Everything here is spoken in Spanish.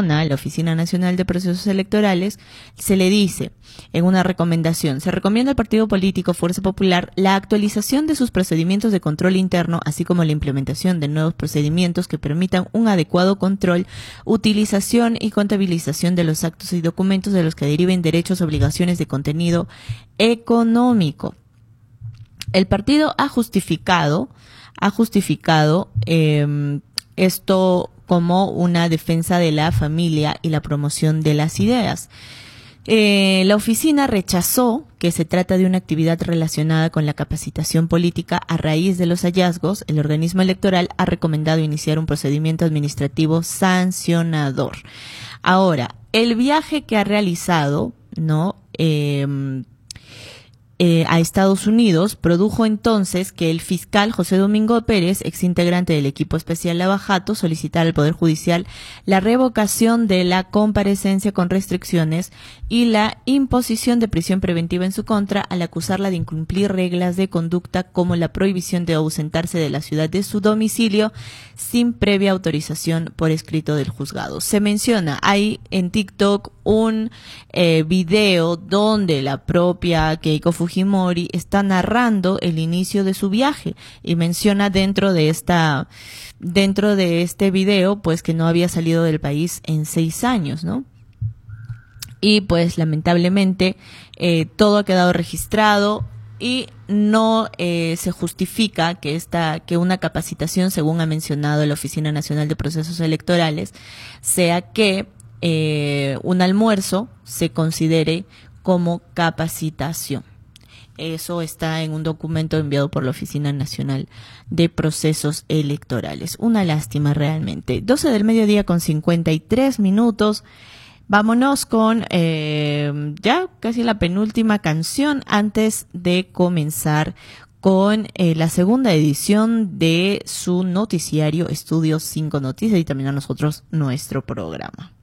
menciona la Oficina Nacional de Procesos Electorales, se le dice en una recomendación: se recomienda al partido político Fuerza Popular la actualización de sus procedimientos de control interno, así como la implementación de nuevos procedimientos que permitan un adecuado control, utilización y contabilización de los actos y documentos de los que deriven derechos, obligaciones de contenido económico. El partido ha justificado esto como una defensa de la familia y la promoción de las ideas. La oficina rechazó que se trata de una actividad relacionada con la capacitación política. A raíz de los hallazgos, el organismo electoral ha recomendado iniciar un procedimiento administrativo sancionador. Ahora, el viaje que ha realizado, ¿no?, a Estados Unidos produjo entonces que el fiscal José Domingo Pérez, exintegrante del equipo especial Lavajato, solicitara al Poder Judicial la revocación de la comparecencia con restricciones y la imposición de prisión preventiva en su contra, al acusarla de incumplir reglas de conducta como la prohibición de ausentarse de la ciudad de su domicilio sin previa autorización por escrito del juzgado. Se menciona ahí en TikTok un video donde la propia Keiko Fujimori está narrando el inicio de su viaje y menciona dentro de este video pues que no había salido del país en 6 años, ¿no? Y pues lamentablemente todo ha quedado registrado y no se justifica que una capacitación, según ha mencionado la Oficina Nacional de Procesos Electorales, sea que un almuerzo se considere como capacitación. Eso está en un documento enviado por la Oficina Nacional de Procesos Electorales. Una lástima realmente. 12 del mediodía con 53 minutos. Vámonos con ya casi la penúltima canción antes de comenzar con la segunda edición de su noticiario Estudio 5 Noticias y también a nosotros nuestro programa.